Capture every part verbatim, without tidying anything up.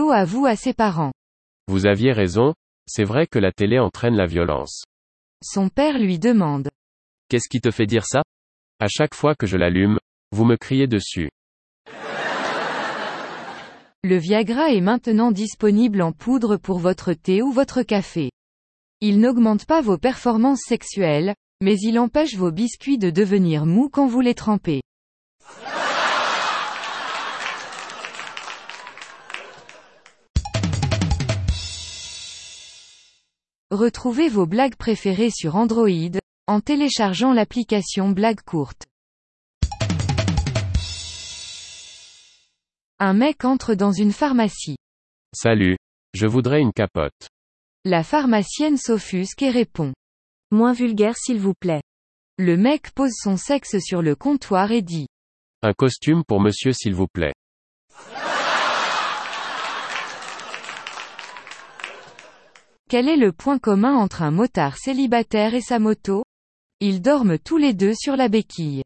Joe avoue à ses parents. Vous aviez raison, c'est vrai que la télé entraîne la violence. Son père lui demande. Qu'est-ce qui te fait dire ça? À chaque fois que je l'allume, vous me criez dessus. Le Viagra est maintenant disponible en poudre pour votre thé ou votre café. Il n'augmente pas vos performances sexuelles, mais il empêche vos biscuits de devenir mous quand vous les trempez. Retrouvez vos blagues préférées sur Android, en téléchargeant l'application Blagues courtes. Un mec entre dans une pharmacie. Salut, je voudrais une capote. La pharmacienne s'offusque et répond. Moins vulgaire s'il vous plaît. Le mec pose son sexe sur le comptoir et dit. Un costume pour monsieur s'il vous plaît. Quel est le point commun entre un motard célibataire et sa moto? Ils dorment tous les deux sur la béquille.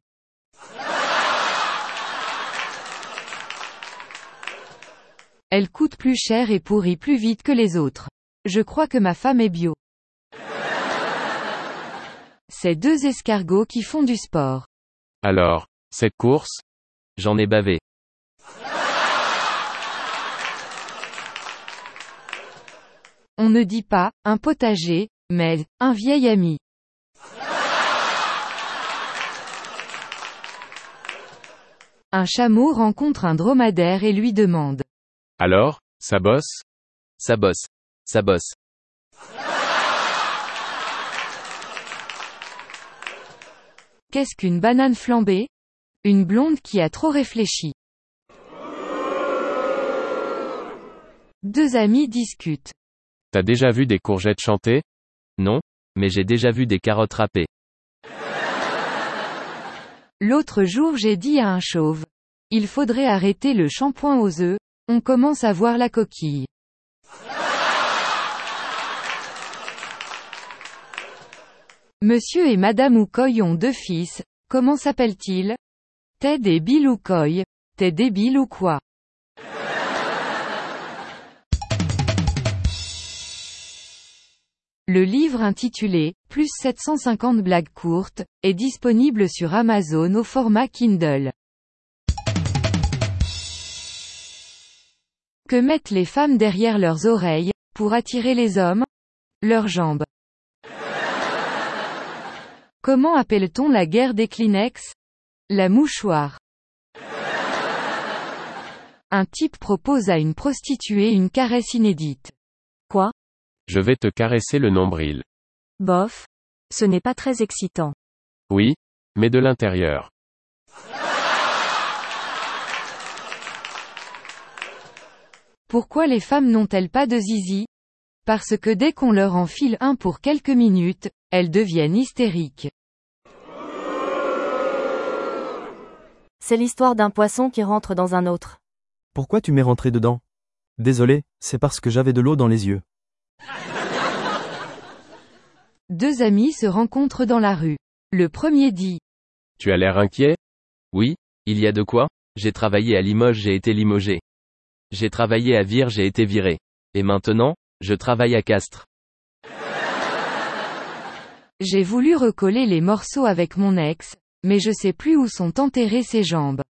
Elle coûte plus cher et pourrit plus vite que les autres. Je crois que ma femme est bio. C'est deux escargots qui font du sport. Alors, cette course? J'en ai bavé. On ne dit pas, un potager, mais, un vieil ami. Un chameau rencontre un dromadaire et lui demande. Alors, ça bosse? Ça bosse. Ça bosse. Qu'est-ce qu'une banane flambée? Une blonde qui a trop réfléchi. Deux amis discutent. T'as déjà vu des courgettes chanter? Non, mais j'ai déjà vu des carottes râpées. L'autre jour j'ai dit à un chauve. Il faudrait arrêter le shampoing aux œufs, on commence à voir la coquille. Monsieur et Madame Oukoy ont deux fils, comment s'appellent-ils? Ted et Bill Oukoy. T'es débile ou quoi? Le livre intitulé « Plus sept cent cinquante blagues courtes » est disponible sur Amazon au format Kindle. Que mettent les femmes derrière leurs oreilles, pour attirer les hommes? Leurs jambes. Comment appelle-t-on la guerre des Kleenex? La mouchoir. Un type propose à une prostituée une caresse inédite. Quoi? Je vais te caresser le nombril. Bof. Ce n'est pas très excitant. Oui, mais de l'intérieur. Pourquoi les femmes n'ont-elles pas de zizi? Parce que dès qu'on leur enfile un pour quelques minutes, elles deviennent hystériques. C'est l'histoire d'un poisson qui rentre dans un autre. Pourquoi tu m'es rentré dedans? Désolé, c'est parce que j'avais de l'eau dans les yeux. Deux amis se rencontrent dans la rue. Le premier dit. Tu as l'air inquiet? Oui, il y a de quoi? J'ai travaillé à Limoges, j'ai été limogé. J'ai travaillé à Vire, j'ai été viré. Et maintenant, je travaille à Castres. J'ai voulu recoller les morceaux avec mon ex, mais je sais plus où sont enterrées ses jambes.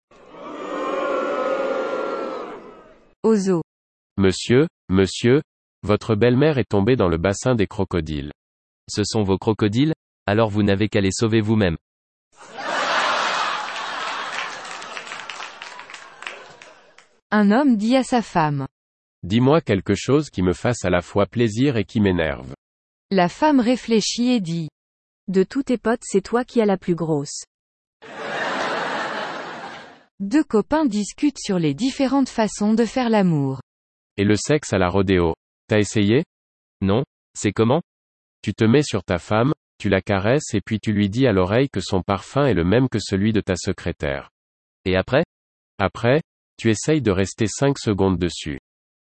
Au zoo. Monsieur, monsieur, votre belle-mère est tombée dans le bassin des crocodiles. Ce sont vos crocodiles? Alors vous n'avez qu'à les sauver vous-même. Un homme dit à sa femme. Dis-moi quelque chose qui me fasse à la fois plaisir et qui m'énerve. La femme réfléchit et dit. De tous tes potes, c'est toi qui as la plus grosse. Deux copains discutent sur les différentes façons de faire l'amour. Et le sexe à la rodéo. T'as essayé? Non, c'est comment? Tu te mets sur ta femme, tu la caresses et puis tu lui dis à l'oreille que son parfum est le même que celui de ta secrétaire. Et après? Après, tu essayes de rester cinq secondes dessus.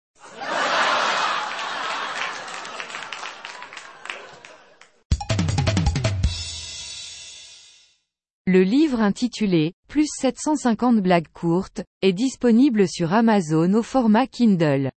Le livre intitulé « Plus sept cent cinquante blagues courtes » est disponible sur Amazon au format Kindle.